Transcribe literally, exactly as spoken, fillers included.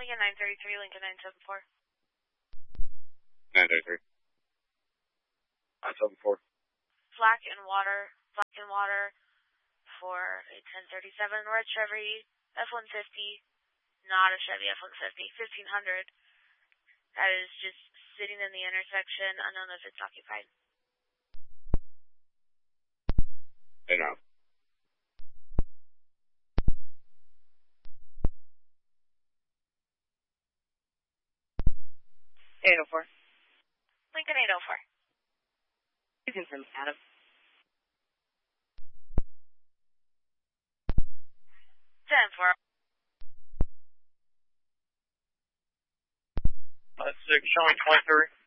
Lincoln nine thirty-three, Lincoln nine seventy-four. nine thirty-three. nine seventy-four. Flak and water, flak and water for a ten thirty-seven red Chevy F one fifty, not a Chevy F one fifty, fifteen hundred. That is just sitting in the intersection, unknown if it's occupied. Hey, now. eight oh four. Lincoln eight oh four. You can send Adam. ten four. Uh, six, show me twenty-three.